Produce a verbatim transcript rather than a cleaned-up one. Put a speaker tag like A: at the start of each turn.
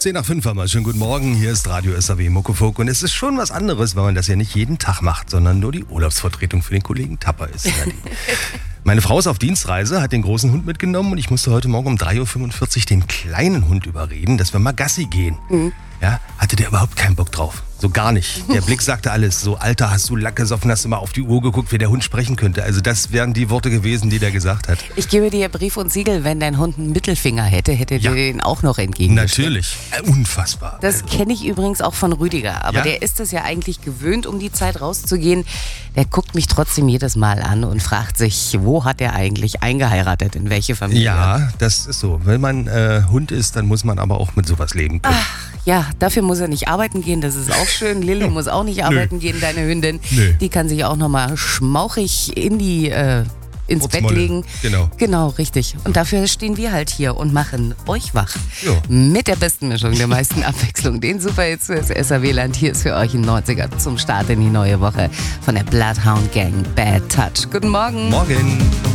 A: zehn nach fünf haben wir. Schönen guten Morgen, hier ist Radio S A W Muckefuck. Und es ist schon was anderes, weil man das ja nicht jeden Tag macht, sondern nur die Urlaubsvertretung für den Kollegen Tapper ist. Meine Frau ist auf Dienstreise, hat den großen Hund mitgenommen und ich musste heute Morgen um drei Uhr fünfundvierzig den kleinen Hund überreden, dass wir mal Gassi gehen. Mhm. Ja, hatte der überhaupt keinen Bock drauf. So gar nicht. Der Blick sagte alles. So, Alter, hast du Lack gesoffen, hast du mal auf die Uhr geguckt, wie der Hund sprechen könnte. Also das wären die Worte gewesen, die der gesagt hat.
B: Ich gebe dir Brief und Siegel, wenn dein Hund einen Mittelfinger hätte, hätte ja. dir den auch noch entgegengestellt.
A: Natürlich. Äh, unfassbar.
B: Das also. kenne ich übrigens auch von Rüdiger. Aber ja? der ist es ja eigentlich gewöhnt, um die Zeit rauszugehen. Der guckt mich trotzdem jedes Mal an und fragt sich, wo hat er eigentlich eingeheiratet, in welche Familie?
A: Ja, das ist so. Wenn man äh, Hund ist, dann muss man aber auch mit sowas leben können.
B: Ach, ja, dafür muss er nicht arbeiten gehen, das ist auch schön. Lilly muss auch nicht arbeiten Nö. gehen, deine Hündin. Nö. Die kann sich auch nochmal schmauchig in die, äh, ins Bett legen.
A: Genau.
B: Genau, richtig. Und dafür stehen wir halt hier und machen euch wach.
A: Jo.
B: Mit der besten Mischung, der meisten Abwechslung. Den Superhits fürs S A W-Land. Hier ist für euch ein neunziger zum Start in die neue Woche von der Bloodhound Gang Bad Touch. Guten Morgen.
A: Morgen.